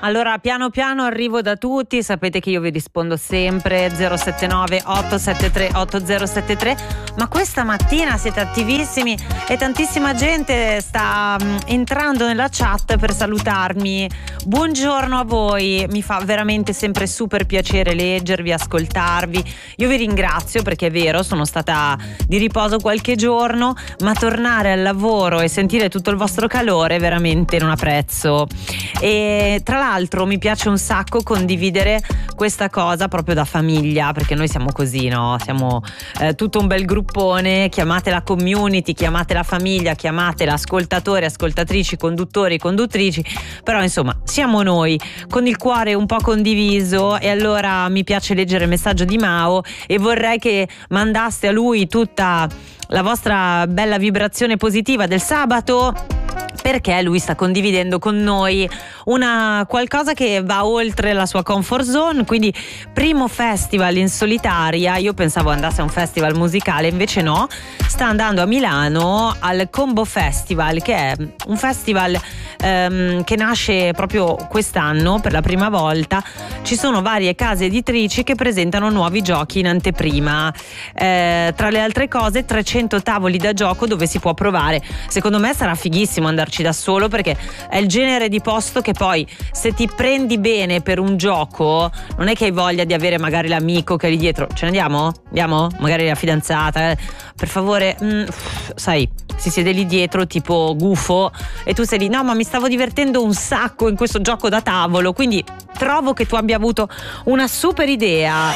Allora, piano piano arrivo da tutti, sapete che io vi rispondo sempre 079 873 8073, ma questa mattina siete attivissimi e tantissima gente sta entrando nella chat per salutarmi. Buongiorno a voi, mi fa veramente sempre super piacere leggervi, ascoltarvi. Io vi ringrazio perché è vero, sono stata di riposo qualche giorno, ma tornare al lavoro e sentire tutto il vostro calore veramente non ha prezzo. E tra l'altro mi piace un sacco condividere questa cosa proprio da famiglia, perché noi siamo così, no? Siamo tutto un bel gruppone, chiamatela community, chiamatela famiglia, chiamatela ascoltatori, ascoltatrici, conduttori, conduttrici, però insomma siamo noi con il cuore un po' condiviso. E allora mi piace leggere il messaggio di Mao e vorrei che mandaste a lui tutta la vostra bella vibrazione positiva del sabato, perché lui sta condividendo con noi una qualcosa che va oltre la sua comfort zone. Quindi primo festival in solitaria, io pensavo andasse a un festival musicale, invece no, sta andando a Milano al Combo Festival, che è un festival che nasce proprio quest'anno per la prima volta. Ci sono varie case editrici che presentano nuovi giochi in anteprima, tra le altre cose 300 tavoli da gioco dove si può provare. Secondo me sarà fighissimo andarci da solo, perché è il genere di posto che poi se ti prendi bene per un gioco non è che hai voglia di avere magari l'amico che è lì dietro. Ce ne andiamo? Andiamo? Magari la fidanzata, per favore, sai, si siede lì dietro tipo gufo e tu sei lì, no ma mi stavo divertendo un sacco in questo gioco da tavolo. Quindi trovo che tu abbia avuto una super idea.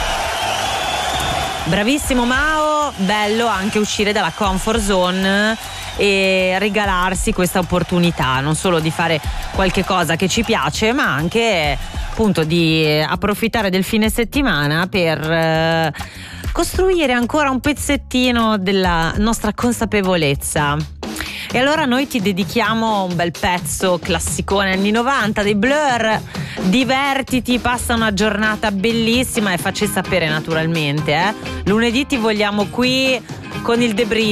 Bravissimo Mao, bello anche uscire dalla comfort zone e regalarsi questa opportunità, non solo di fare qualche cosa che ci piace, ma anche appunto di approfittare del fine settimana per costruire ancora un pezzettino della nostra consapevolezza. E allora noi ti dedichiamo un bel pezzo classicone anni 90 dei Blur. Divertiti, passa una giornata bellissima e facci sapere naturalmente. Lunedì ti vogliamo qui con il debrief.